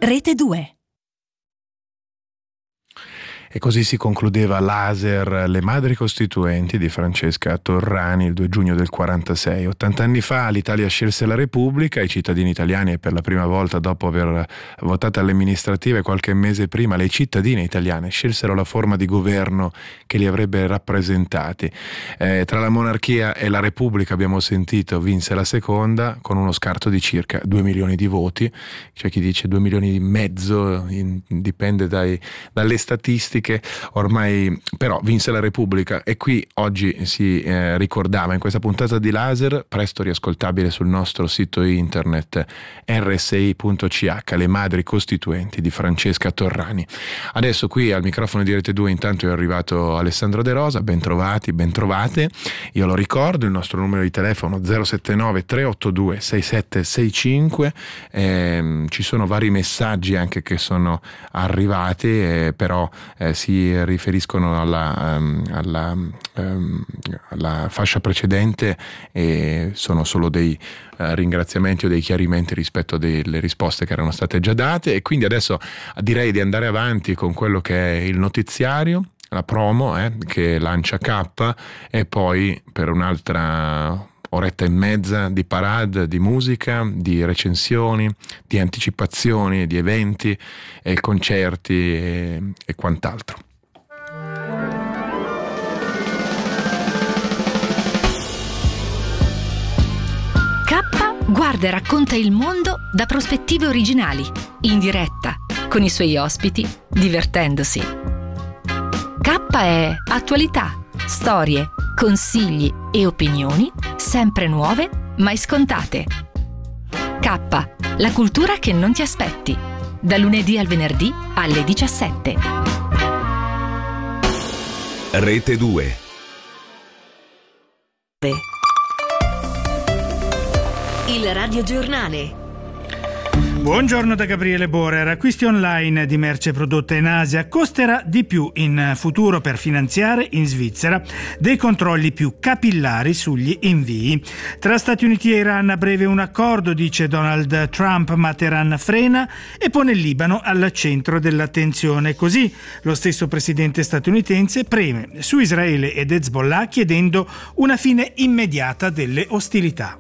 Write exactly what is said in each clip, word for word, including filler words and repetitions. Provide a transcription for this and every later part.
Rete due. E così si concludeva Laser, le madri costituenti di Francesca Torrani il due giugno del quarantasei. ottanta anni fa l'Italia scelse la Repubblica, i cittadini italiani, e per la prima volta dopo aver votato alle amministrative qualche mese prima, le cittadine italiane scelsero la forma di governo che li avrebbe rappresentati. Eh, tra la monarchia e la Repubblica, abbiamo sentito, vinse la seconda con uno scarto di circa due milioni di voti. C'è chi dice due milioni e mezzo, in, dipende dai, dalle statistiche. Ormai però vinse la Repubblica, e qui oggi si eh, ricordava in questa puntata di Laser, presto riascoltabile sul nostro sito internet erre esse i punto ci acca, le madri costituenti di Francesca Torrani. Adesso qui al microfono di Rete due intanto è arrivato Alessandro De Rosa. Ben trovati, ben trovate. Io lo ricordo, il nostro numero di telefono zero sette nove tre otto due sei sette sei cinque. Eh, ci sono vari messaggi anche che sono arrivati, eh, però eh, si riferiscono alla, um, alla, um, alla fascia precedente, e sono solo dei uh, ringraziamenti o dei chiarimenti rispetto delle risposte che erano state già date, e quindi adesso direi di andare avanti con quello che è il notiziario, la promo eh, che lancia K, e poi per un'altra oretta e mezza di parade, di musica, di recensioni, di anticipazioni, di eventi e concerti e, e quant'altro. K guarda e racconta il mondo da prospettive originali, in diretta, con i suoi ospiti, divertendosi. K è attualità, storie, consigli e opinioni sempre nuove, mai scontate. K, la cultura che non ti aspetti. Da lunedì al venerdì alle diciassette. Rete due. Il radiogiornale. Buongiorno da Gabriele Borer. Acquisti online di merce prodotta in Asia costerà di più in futuro per finanziare in Svizzera dei controlli più capillari sugli invii. Tra Stati Uniti e Iran a breve un accordo, dice Donald Trump, ma Teheran frena e pone il Libano al centro dell'attenzione. Così lo stesso presidente statunitense preme su Israele ed Hezbollah chiedendo una fine immediata delle ostilità.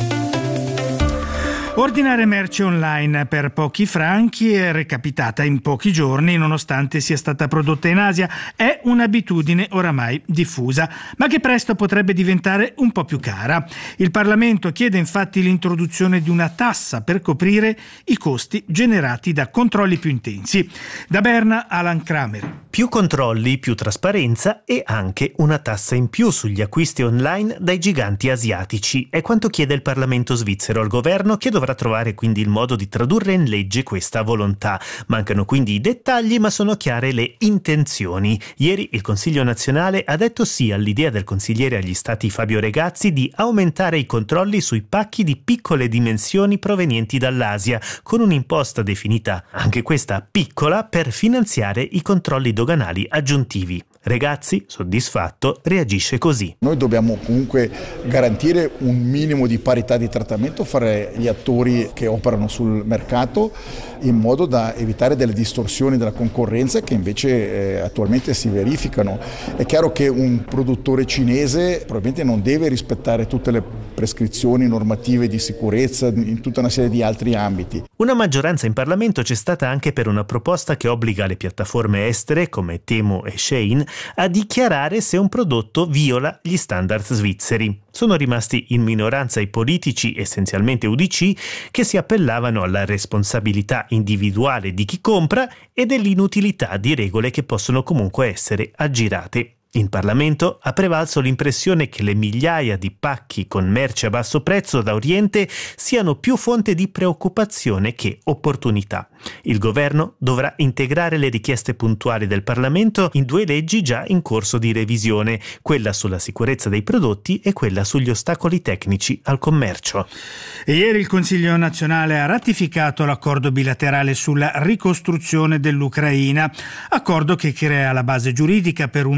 Ordinare merce online per pochi franchi è recapitata in pochi giorni, nonostante sia stata prodotta in Asia. È un'abitudine oramai diffusa, ma che presto potrebbe diventare un po' più cara. Il Parlamento chiede infatti l'introduzione di una tassa per coprire i costi generati da controlli più intensi. Da Berna, Alan Kramer. Più controlli, più trasparenza e anche una tassa in più sugli acquisti online dai giganti asiatici. È quanto chiede il Parlamento svizzero al governo, che dovrà trovare quindi il modo di tradurre in legge questa volontà. Mancano quindi i dettagli, ma sono chiare le intenzioni. Ieri il Consiglio nazionale ha detto sì all'idea del consigliere agli stati Fabio Regazzi di aumentare i controlli sui pacchi di piccole dimensioni provenienti dall'Asia, con un'imposta definita anche questa piccola per finanziare i controlli doganali aggiuntivi. Regazzi, soddisfatto, reagisce così. Noi dobbiamo comunque garantire un minimo di parità di trattamento fra gli attori che operano sul mercato, in modo da evitare delle distorsioni della concorrenza che invece eh, attualmente si verificano. È chiaro che un produttore cinese probabilmente non deve rispettare tutte le prescrizioni normative di sicurezza in tutta una serie di altri ambiti. Una maggioranza in Parlamento c'è stata anche per una proposta che obbliga le piattaforme estere come Temu e Shein a dichiarare se un prodotto viola gli standard svizzeri. Sono rimasti in minoranza i politici, essenzialmente U D C, che si appellavano alla responsabilità individuale di chi compra e dell'inutilità di regole che possono comunque essere aggirate. In Parlamento ha prevalso l'impressione che le migliaia di pacchi con merce a basso prezzo da Oriente siano più fonte di preoccupazione che opportunità. Il governo dovrà integrare le richieste puntuali del Parlamento in due leggi già in corso di revisione, quella sulla sicurezza dei prodotti e quella sugli ostacoli tecnici al commercio. E ieri il Consiglio nazionale ha ratificato l'accordo bilaterale sulla ricostruzione dell'Ucraina, accordo che crea la base giuridica per un maggiore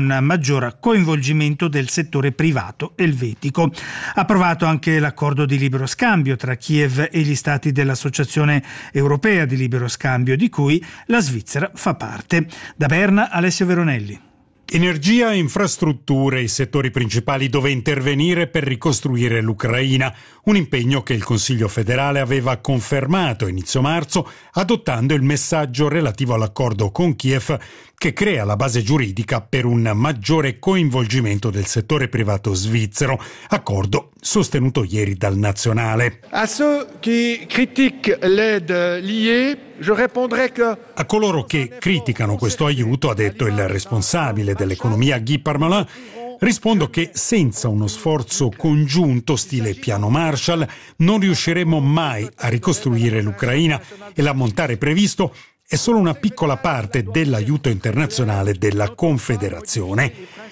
maggior coinvolgimento del settore privato elvetico. Approvato anche l'accordo di libero scambio tra Kiev e gli stati dell'Associazione Europea di Libero Scambio, di cui la Svizzera fa parte. Da Berna, Alessio Veronelli. Energia e infrastrutture, i settori principali dove intervenire per ricostruire l'Ucraina, un impegno che il Consiglio federale aveva confermato a inizio marzo, adottando il messaggio relativo all'accordo con Kiev che crea la base giuridica per un maggiore coinvolgimento del settore privato svizzero, accordo sostenuto ieri dal Nazionale. A ceux qui critiquent l'aide liée, je répondrai que A coloro che criticano questo aiuto, ha detto il responsabile dell'economia Guy Parmelin, rispondo che senza uno sforzo congiunto stile piano Marshall non riusciremo mai a ricostruire l'Ucraina e l'ammontare previsto è solo una piccola parte dell'aiuto internazionale della Confederazione.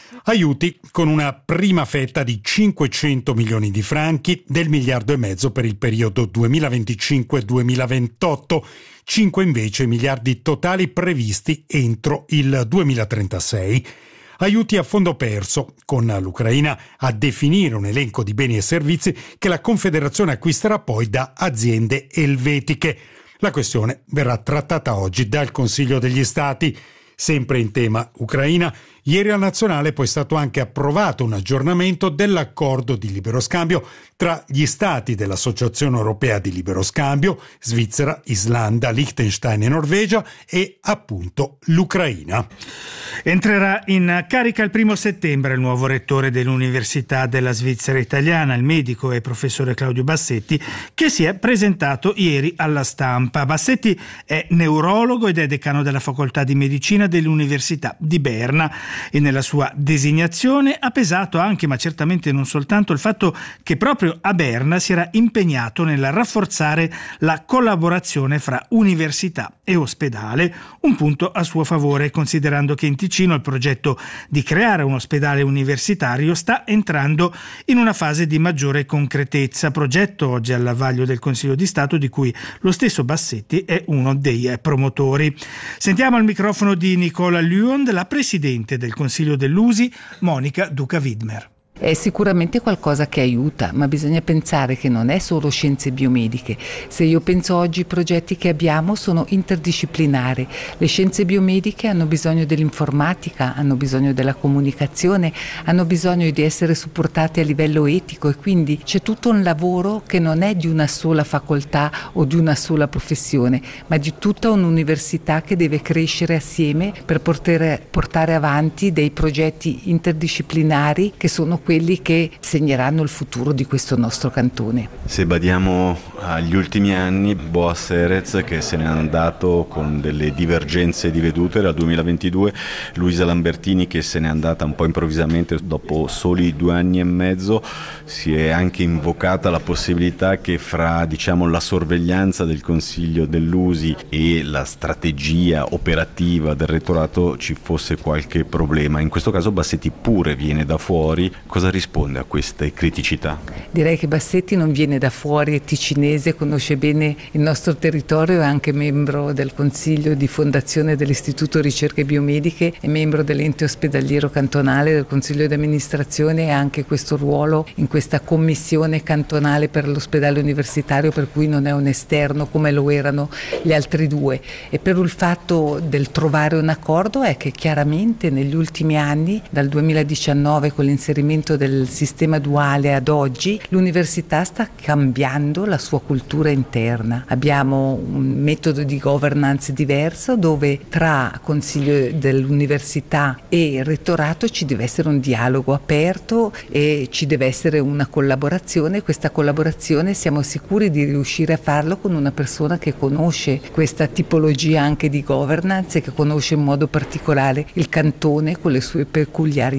Aiuti con una prima fetta di cinquecento milioni di franchi del miliardo e mezzo per il periodo duemilaventicinque duemilaventotto, cinque invece miliardi totali previsti entro il duemilatrentasei. Aiuti a fondo perso, con l'Ucraina a definire un elenco di beni e servizi che la Confederazione acquisterà poi da aziende elvetiche. La questione verrà trattata oggi dal Consiglio degli Stati. Sempre in tema Ucraina, ieri al Nazionale è poi stato anche approvato un aggiornamento dell'accordo di libero scambio tra gli Stati dell'Associazione Europea di Libero Scambio, Svizzera, Islanda, Liechtenstein e Norvegia e appunto l'Ucraina. Entrerà in carica il primo settembre il nuovo rettore dell'Università della Svizzera Italiana, il medico e professore Claudio Bassetti, che si è presentato ieri alla stampa. Bassetti è neurologo ed è decano della Facoltà di Medicina dell'Università di Berna e nella sua designazione ha pesato anche, ma certamente non soltanto, il fatto che proprio a Berna si era impegnato nel rafforzare la collaborazione fra università e ospedale, un punto a suo favore considerando che in Ticino il progetto di creare un ospedale universitario sta entrando in una fase di maggiore concretezza, progetto oggi al vaglio del Consiglio di Stato di cui lo stesso Bassetti è uno dei promotori. Sentiamo al microfono di Nicola Luond la presidente del Consiglio dell'U S I, Monica Duca-Widmer. È sicuramente qualcosa che aiuta, ma bisogna pensare che non è solo scienze biomediche. Se io penso oggi ai progetti che abbiamo sono interdisciplinari. Le scienze biomediche hanno bisogno dell'informatica, hanno bisogno della comunicazione, hanno bisogno di essere supportate a livello etico e quindi c'è tutto un lavoro che non è di una sola facoltà o di una sola professione, ma di tutta un'università che deve crescere assieme per poter portare avanti dei progetti interdisciplinari che sono quelli che segneranno il futuro di questo nostro cantone. Se badiamo agli ultimi anni, Boas Erez che se n'è andato con delle divergenze di vedute dal duemilaventidue, Luisa Lambertini che se n'è andata un po' improvvisamente dopo soli due anni e mezzo, si è anche invocata la possibilità che fra diciamo la sorveglianza del Consiglio dell'U S I e la strategia operativa del rettorato ci fosse qualche problema. In questo caso Bassetti pure viene da fuori. Cosa risponde a queste criticità? Direi che Bassetti non viene da fuori, è ticinese, conosce bene il nostro territorio, è anche membro del Consiglio di Fondazione dell'Istituto Ricerche Biomediche, è membro dell'ente ospedaliero cantonale, del Consiglio di amministrazione e ha anche questo ruolo in questa commissione cantonale per l'ospedale universitario, per cui non è un esterno come lo erano gli altri due. E per il fatto del trovare un accordo è che chiaramente negli ultimi anni, dal duemiladiciannove con l'inserimento del sistema duale ad oggi, l'università sta cambiando la sua cultura interna. Abbiamo un metodo di governance diverso dove tra consiglio dell'università e rettorato ci deve essere un dialogo aperto e ci deve essere una collaborazione. Questa collaborazione siamo sicuri di riuscire a farlo con una persona che conosce questa tipologia anche di governance e che conosce in modo particolare il cantone con le sue peculiarità.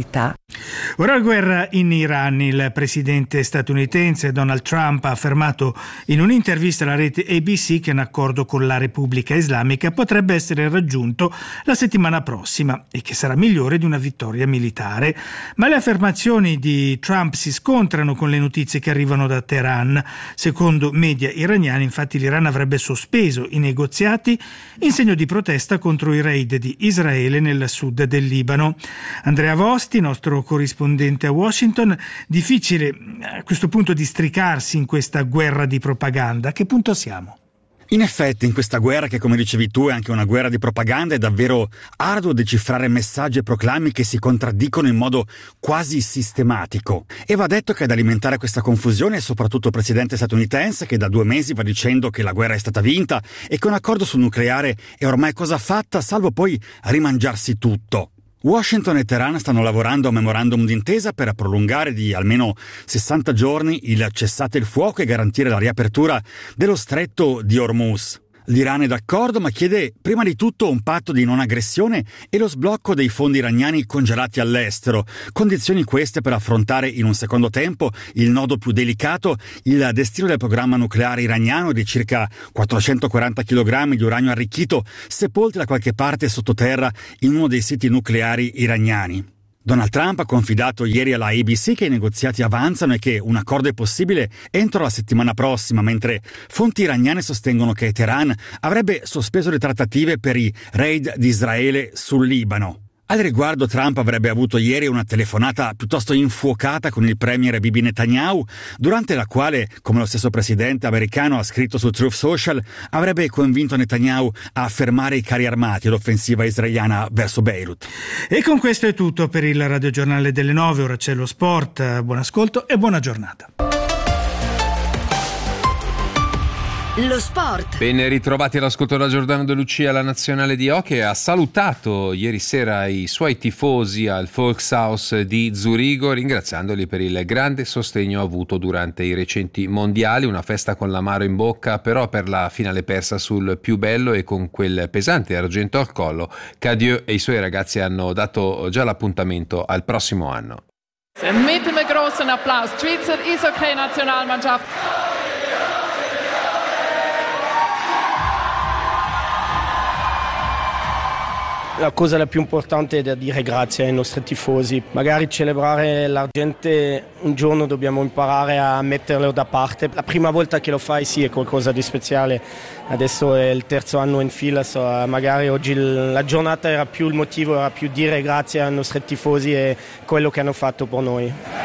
Ora la guerra in Iran. Il presidente statunitense Donald Trump ha affermato in un'intervista alla rete A B C che un accordo con la Repubblica Islamica potrebbe essere raggiunto la settimana prossima e che sarà migliore di una vittoria militare. Ma le affermazioni di Trump si scontrano con le notizie che arrivano da Teheran. Secondo media iraniani, infatti, l'Iran avrebbe sospeso i negoziati in segno di protesta contro i raid di Israele nel sud del Libano. Andrea Vosti, nostro corrispondente a Washington, difficile a questo punto districarsi in questa guerra di propaganda. A che punto siamo? In effetti, in questa guerra, che come dicevi tu è anche una guerra di propaganda, è davvero arduo decifrare messaggi e proclami che si contraddicono in modo quasi sistematico. E va detto che ad alimentare questa confusione è soprattutto il presidente statunitense, che da due mesi va dicendo che la guerra è stata vinta e che un accordo sul nucleare è ormai cosa fatta, salvo poi rimangiarsi tutto. Washington e Teheran stanno lavorando a un memorandum d'intesa per prolungare di almeno sessanta giorni il cessate il fuoco e garantire la riapertura dello stretto di Hormuz. L'Iran è d'accordo, ma chiede prima di tutto un patto di non aggressione e lo sblocco dei fondi iraniani congelati all'estero, condizioni queste per affrontare in un secondo tempo il nodo più delicato, il destino del programma nucleare iraniano di circa quattrocentoquaranta chilogrammi di uranio arricchito sepolti da qualche parte sottoterra in uno dei siti nucleari iraniani. Donald Trump ha confidato ieri alla A B C che i negoziati avanzano e che un accordo è possibile entro la settimana prossima, mentre fonti iraniane sostengono che Teheran avrebbe sospeso le trattative per i raid di Israele sul Libano. Al riguardo, Trump avrebbe avuto ieri una telefonata piuttosto infuocata con il premier Bibi Netanyahu, durante la quale, come lo stesso presidente americano ha scritto su Truth Social, avrebbe convinto Netanyahu a fermare i carri armati e l'offensiva israeliana verso Beirut. E con questo è tutto per il radiogiornale delle nove. Ora c'è lo sport. Buon ascolto e buona giornata. Lo sport. Ben ritrovati all'ascolto da Giordano De Lucia. La nazionale di hockey ha salutato ieri sera i suoi tifosi al Volkshaus di Zurigo, ringraziandoli per il grande sostegno avuto durante i recenti mondiali. Una festa con l'amaro in bocca però per la finale persa sul più bello e con quel pesante argento al collo. Cadieux e i suoi ragazzi hanno dato già l'appuntamento al prossimo anno. Mit einem großen Applaus Schweizer Eishockey-Nationalmannschaft. La cosa la più importante è da dire grazie ai nostri tifosi. Magari celebrare l'argento un giorno dobbiamo imparare a metterlo da parte. La prima volta che lo fai sì è qualcosa di speciale. Adesso è il terzo anno in fila, so, magari oggi la giornata era più il motivo, era più dire grazie ai nostri tifosi e quello che hanno fatto per noi.